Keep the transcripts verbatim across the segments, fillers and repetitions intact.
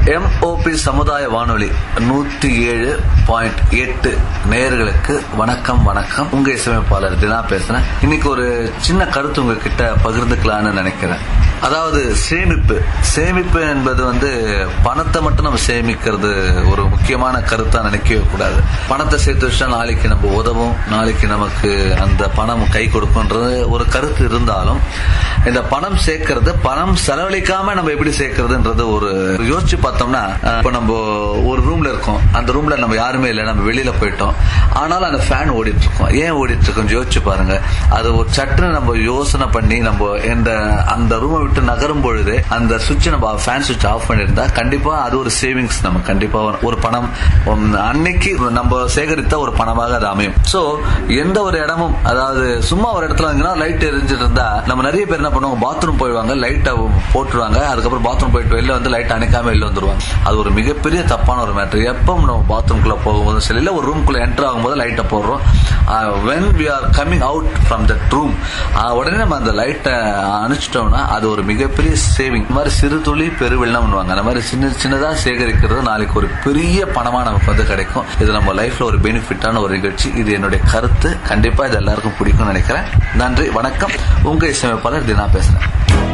MOP சமுதாய வானொலி நூத்தி ஏழு பாயிண்ட் எட்டு நேயர்களுக்கு வணக்கம் வணக்கம். உங்க இசையமைப்பாளர் தினா பேசுறேன். இன்னைக்கு ஒரு சின்ன கருத்து உங்ககிட்ட பகிர்ந்துக்கலான்னு நினைக்கிறேன். அதாவது சேமிப்பு சேமிப்பு என்பது வந்து பணத்தை மட்டும் நம்ம சேமிக்கிறது ஒரு முக்கியமான கருத்தா நினைக்கவே கூடாது. பணத்தை சேர்த்து வச்சா நாளைக்கு நம்ம உதவும், நாளைக்கு நமக்கு அந்த பணம் கை கொடுக்கும்ன்றது ஒரு கருத்து இருந்தாலும், இந்த பணம் சேர்க்கறது பணம் செலவழிக்காம நம்ம எப்படி சேர்க்கறதுன்றது ஒரு யோசிச்சு பார்த்தோம்னா, இப்ப நம்ம ஒரு ரூம்ல இருக்கோம், அந்த ரூம்ல நம்ம யாருமே இல்லை, நம்ம வெளியில போயிட்டோம், ஆனாலும் அந்த ஃபேன் ஓடிட்டு இருக்கோம். ஏன் ஓடிட்டு இருக்கோம் யோசிச்சு பாருங்க. அது ஒரு சட்டுன்னு நம்ம யோசனை பண்ணி நம்ம இந்த அந்த ரூமை விட்டு நகரும் பொழுது அந்த சுவிட்ச் நம்ம ஃபேன் சுவிட்ச் ஆஃப் பண்ணிருந்தா கண்டிப்பா அது ஒரு சேவிங்ஸ். நம்ம கண்டிப்பா ஒரு பணம் அன்னைக்கு நம்ம சேகரித்த ஒரு பணமாக அது அமையும். சோ எந்த ஒரு இடமும், அதாவது சும்மா ஒரு இடத்துல வாங்கினா லைட் எரிஞ்சிட்டு இருந்தா நம்ம நிறைய பேர் என்ன பண்ணுவாங்க, பாத்ரூம் போயிடுவாங்க, லைட்டை போட்டுருவாங்க, அதுக்கப்புறம் பாத்ரூம் போயிட்டு வெளில வந்து லைட் அணைக்காம வெளில வந்துருவாங்க. அது ஒரு மிகப்பெரிய தப்பான ஒரு மேட்டர். எப்போ நம்ம பாத்ரூம்குள்ள போகும்போது சரி, இல்ல ஒரு ரூம்குள்ள என்டர் ஆகும்போது லைட்டை போடுறோம், when we are coming out from that room உடனே நம்ம அந்த லைட்டை அணைச்சிட்டோம்னா அது ஒரு மிகப்பெரிய சேவிங். இந்த மாதிரி சிறு துளி பெருவெள்ளம் பண்ணுவாங்க. அந்த மாதிரி சின்ன சின்னதா சேகரிக்கிறது நாளைக்கு ஒரு பெரிய பணமா நமக்கு வந்து கிடைக்கும். இது நம்ம லைஃப்ல ஒரு பெனிஃபிட்டான ஒரு நிகழ்ச்சி. இது என்னுடைய கருத்து. கண்டிப்பா இது எல்லாருக்கும் பிடிக்கும்னு நினைக்கிறேன். நன்றி, வணக்கம். உங்க இசையமைப்பாளர் தினா பேசுறேன்.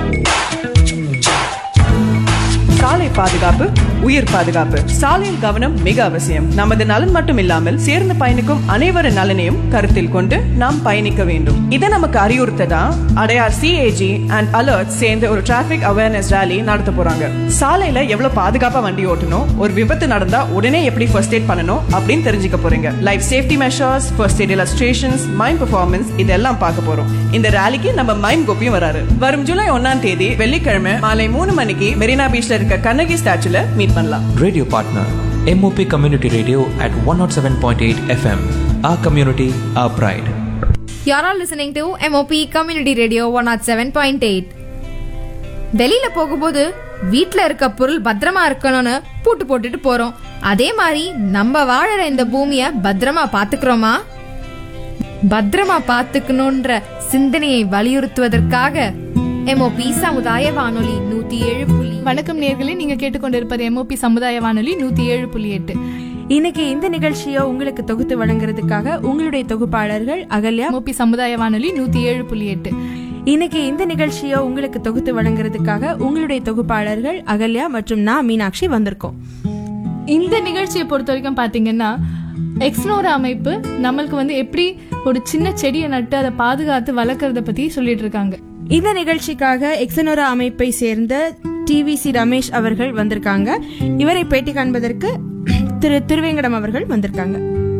சாலை பாதுகாப்பு, உயிர் பாதுகாப்பு. சாலையில் கவனம் மிக அவசியம். நமது நலன் மட்டும் இல்லாமல் சேர்ந்து பயணிக்கும் அனைவரின் நலனையும் கருத்தில் கொண்டு நாம் பயணிக்க வேண்டும். இதை நமக்கு அறிவுறுத்ததா அடையார் சிஏஜி அண்ட் அலர்ட் சேர்ந்து ஒரு டிராபிக் அவேர்னஸ் ரேலி நடத்த போறாங்க. சாலையில எவ்வளவு பாதுகாப்பா வண்டி ஓட்டணும், ஒரு விபத்து நடந்தா உடனே எப்படி ஃபர்ஸ்ட் எய்ட் பண்ணணும் அப்படின்னு தெரிஞ்சுக்க போறீங்க. Life safety measures, first eight illustrations, mime performance, இதெல்லாம் பார்க்க போறோம். இந்த ரேலிக்கு நம்ம மைம் கோப்பியும் வராரு. வரும் ஜூலை ஒன்னாம் தேதி வெள்ளிக்கிழமை மாலை மூணு மணிக்கு மெரினா பீச்ல இருக்க கண்ணகி ஸ்டாச்சுல மீட் பண்ணலாம். Radio partner M O P Community Radio at one oh seven point eight F M. Our community, our pride. You are all listening to M O P Community Radio one oh seven point eight. வெளியில போகும்போது வீட்ல இருக்க பொருள் பத்திரமா இருக்கணும்னு பூட்டு போட்டுட்டு போறோம். அதே மாதிரி நம்ம வாழற இந்த பூமிய பத்திரமா பாத்துக்கிறோமா? பத்திரமா பாத்துக்கணும்ன்ற சிந்தனையை வலியுறுத்துவதற்காக எம்ஓபி சமுதாய வானொலி நூத்தி ஏழு புள்ளி. வணக்கம் நேயர்களே, நீங்க கேட்டுக்கொண்டிருப்பது எம்ஓபி சமுதாய வானொலி நூத்தி ஏழு புள்ளி எட்டு. இன்னைக்கு இந்த நிகழ்ச்சியை உங்களுக்கு தொகுத்து வழங்குறதுக்காக உங்களுடைய தொகுப்பாளர்கள் அகல்யா. எம்ஓபி சமுதாய வானொலி நூத்தி ஏழு புள்ளி எட்டு. இன்னைக்கு இந்த நிகழ்ச்சியை உங்களுக்கு தொகுத்து வழங்குறதுக்காக உங்களுடைய தொகுப்பாளர்கள் அகல்யா மற்றும் நான் மீனாட்சி வந்திருக்கோம். இந்த நிகழ்ச்சியை பொறுத்த வரைக்கும் பாத்தீங்கன்னா, எக்ஸ்னோரா அமைப்பு நம்மளுக்கு வந்து எப்படி ஒரு சின்ன செடியை நட்டு அதை பாதுகாத்து வளர்க்கறத பத்தி சொல்லிட்டு இருக்காங்க. இந்த நிகழ்ச்சிக்காக எக்ஸனோரா அமைப்பை சேர்ந்த டிவிசி ரமேஷ் அவர்கள் வந்திருக்காங்க. இவரை பேட்டி காண்பதற்கு திரு திருவேங்கடம் அவர்கள் வந்திருக்காங்க.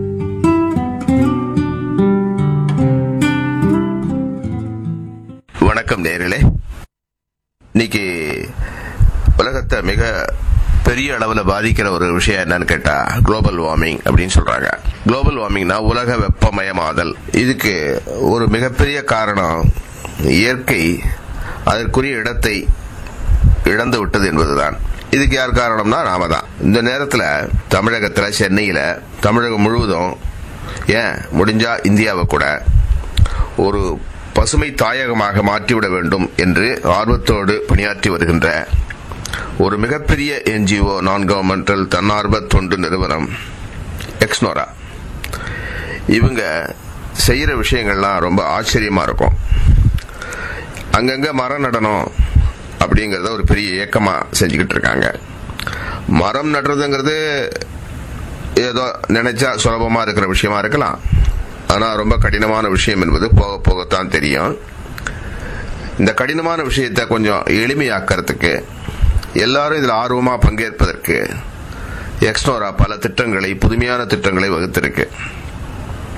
வணக்கம் நேயர்களே. இன்னைக்கு உலகத்தை மிக பெரிய அளவுல பாதிக்கிற ஒரு விஷயம் என்னன்னு கேட்டா குளோபல் வார்மிங் அப்படின்னு சொல்றாங்க. குளோபல் வார்மிங்னா உலக வெப்பமயமாதல். இதுக்கு ஒரு மிகப்பெரிய காரணம் இயற்கை அதற்குரிய இடத்தை இழந்து விட்டது என்பதுதான். இதுக்கு யார் காரணம்னா நாம தான். இந்த நேரத்தில் தமிழகத்தில், சென்னையில், தமிழகம் முழுவதும், ஏன் முடிஞ்சா இந்தியாவை கூட ஒரு பசுமை தாயகமாக மாற்றிவிட வேண்டும் என்று ஆர்வத்தோடு பணியாற்றி வருகின்ற ஒரு மிகப்பெரிய என்ஜிஓ, நான் கவர்மெண்டல் தன்னார்வ தொண்டு நிறுவனம் எக்ஸ்னோரா. இவங்க செய்யற விஷயங்கள்லாம் ரொம்ப ஆச்சரியமா இருக்கும். அங்கங்க மரம் நடணும் அப்படிங்கறத ஒரு பெரிய இயக்கமா செஞ்சுக்கிட்டு இருக்காங்க. மரம் நடுறதுங்கிறது ஏதோ நினைச்சா சுலபமா இருக்கிற விஷயமா இருக்கலாம். ஆனா ரொம்ப கடினமான விஷயம் என்பது போக போகத்தான் தெரியும். இந்த கடினமான விஷயத்தை கொஞ்சம் எளிமையாக்கிறதுக்கு, எல்லாரும் இதுல ஆர்வமா பங்கேற்பதற்கு எக்ஸ்னோரா பல திட்டங்களை, புதுமையான திட்டங்களை வகுத்திருக்கு.